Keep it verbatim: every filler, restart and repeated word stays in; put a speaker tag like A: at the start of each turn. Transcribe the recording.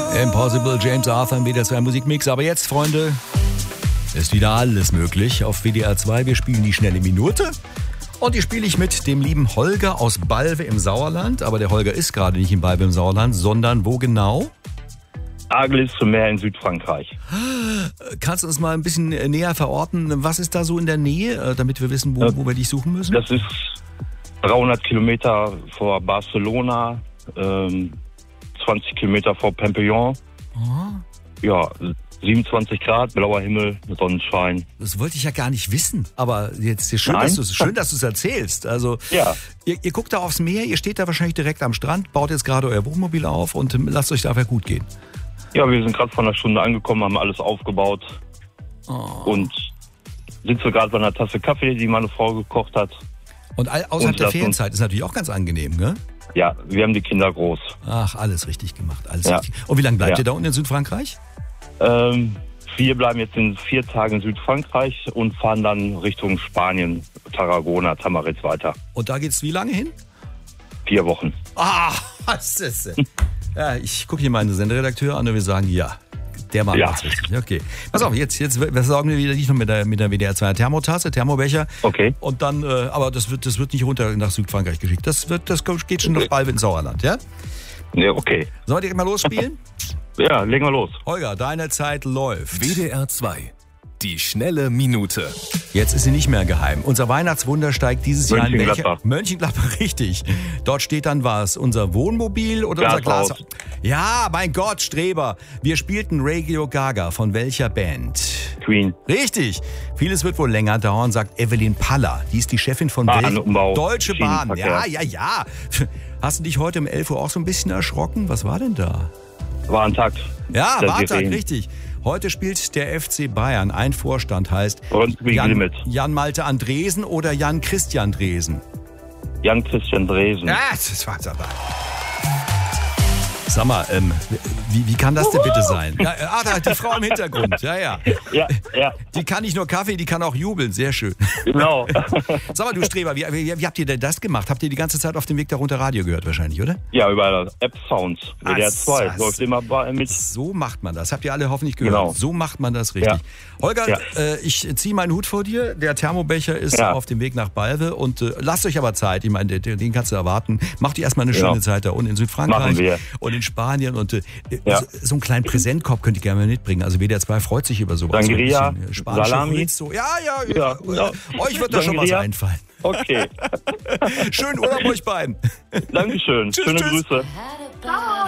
A: Impossible, James Arthur im W D R zwei Musikmix. Aber jetzt, Freunde, ist wieder alles möglich auf W D R zwei. Wir spielen die schnelle Minute. Und die spiele ich mit dem lieben Holger aus Balve im Sauerland. Aber der Holger ist gerade nicht in Balve im Sauerland, sondern wo genau?
B: Argelist zum Meer in Südfrankreich.
A: Kannst du uns mal ein bisschen näher verorten? Was ist da so in der Nähe, damit wir wissen, wo, wo wir dich suchen müssen?
B: Das ist dreihundert Kilometer vor Barcelona, ähm, zwanzig Kilometer vor Pampelon. Oh. Ja, siebenundzwanzig Grad, blauer Himmel, Sonnenschein.
A: Das wollte ich ja gar nicht wissen. Aber jetzt ist schön,
B: Nein?
A: dass du es schön, dass du es erzählst. Also
B: ja.
A: ihr, ihr guckt da aufs Meer, ihr steht da wahrscheinlich direkt am Strand, baut jetzt gerade euer Wohnmobil auf und lasst euch dafür gut gehen.
B: Ja, wir sind gerade vor einer Stunde angekommen, haben alles aufgebaut oh. und sitzen gerade bei einer Tasse Kaffee, die meine Frau gekocht hat.
A: Und außerhalb der Ferienzeit ist natürlich auch ganz angenehm, ne?
B: Ja, wir haben die Kinder groß.
A: Ach, alles richtig gemacht, alles
B: ja.
A: richtig. Und wie lange bleibt
B: ja.
A: ihr da unten in Südfrankreich?
B: Ähm, wir bleiben jetzt in vier Tagen in Südfrankreich und fahren dann Richtung Spanien, Tarragona, Tamaritz weiter.
A: Und da geht's wie lange hin?
B: Vier Wochen.
A: Ah, was ist das? Ja, ich gucke hier meinen Senderedakteur an und wir sagen, ja, der macht
B: ja.
A: das richtig. Okay. Pass auf, jetzt, jetzt versorgen wir wieder nicht nur mit der, mit der W D R zwei Thermotasse, Thermobecher.
B: Okay.
A: Und dann, äh, aber das wird, das wird nicht runter nach Südfrankreich geschickt. Das, wird, das geht schon nach Balve ins Sauerland, ja?
B: Ja, okay.
A: Sollen wir direkt mal losspielen?
B: Ja, legen wir los.
A: Holger, deine Zeit läuft.
C: W D R zwei. Die schnelle Minute.
A: Jetzt ist sie nicht mehr geheim. Unser Weihnachtswunder steigt dieses Jahr in welcher? Mönchengladbach, richtig. Dort steht dann was, unser Wohnmobil oder unser Glas. Ja, mein Gott, Streber. Wir spielten Radio Gaga. Von welcher Band?
B: Queen.
A: Richtig. Vieles wird wohl länger dauern, sagt Evelyn Paller. Die ist die Chefin von
B: Bahnumbau.
A: Deutsche Bahn. Ja, ja, ja. Hast du dich heute um elf Uhr auch so ein bisschen erschrocken? Was war denn da?
B: Warntag.
A: Ja, Warntag, richtig. Heute spielt der F C Bayern. Ein Vorstand heißt
B: Jan,
A: Jan Malte Andresen oder Jan Christian Dresen?
B: Jan Christian Dresen.
A: Ja, das war's aber. Sag mal, ähm, wie, wie kann das denn bitte sein? Ja, ah, da, die Frau im Hintergrund, ja, ja.
B: Ja, ja.
A: Die kann nicht nur Kaffee, die kann auch jubeln, sehr schön.
B: Genau.
A: Sag mal, du Streber, wie, wie, wie habt ihr denn das gemacht? Habt ihr die ganze Zeit auf dem Weg darunter Radio gehört wahrscheinlich, oder?
B: Ja, über App Sounds. W D R zwei läuft immer mit.
A: So macht man das. Habt ihr alle hoffentlich gehört.
B: Genau.
A: So macht man das richtig. Ja. Holger, ja. äh, ich ziehe meinen Hut vor dir. Der Thermobecher ist ja. auf dem Weg nach Balve und äh, lasst euch aber Zeit. Ich meine, den, den kannst du erwarten. Macht ihr erstmal eine
B: genau.
A: schöne Zeit da unten in Südfrankreich
B: Machen wir.
A: und in Spanien und äh,
B: ja.
A: so, so einen kleinen Präsentkorb könnt ihr gerne mal mitbringen. Also W D R zwei freut sich über sowas.
B: Sangria,
A: so
B: Salami.
A: So. Ja, ja, ja.
B: ja, ja.
A: Euch wird da schon was einfallen.
B: Okay.
A: Schönen Urlaub euch beiden.
B: Dankeschön.
A: Tschüss,
B: Schöne
A: tschüss.
B: Grüße.
D: Ciao.